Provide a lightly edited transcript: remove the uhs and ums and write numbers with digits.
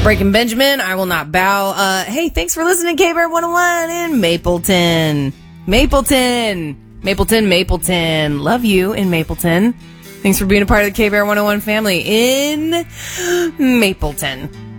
Breaking Benjamin, I Will Not Bow. Hey, thanks for listening to K-Bear 101 in Mapleton. Mapleton. Love you in Mapleton. Thanks for being a part of the K-Bear 101 family in Mapleton.